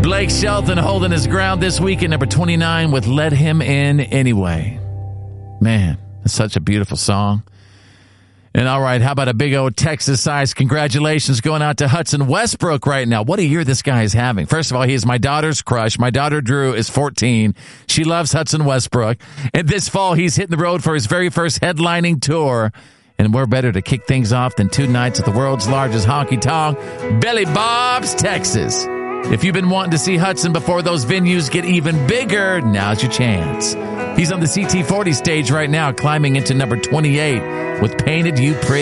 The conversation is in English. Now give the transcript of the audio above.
Blake Shelton holding his ground this week at number 29 with Let Him In Anyway. Man, that's such a beautiful song. And all right, how about a big old Texas-sized congratulations going out to Hudson Westbrook right now. What a year this guy is having. First of all, he is my daughter's crush. My daughter, Drew, is 14. She loves Hudson Westbrook. And this fall, he's hitting the road for his very first headlining tour. And we're better to kick things off than 2 nights at the world's largest honky-tonk, Billy Bob's, Texas. If you've been wanting to see Hudson before those venues get even bigger, now's your chance. He's on the CT40 stage right now, climbing into number 28 with Painted You Pretty.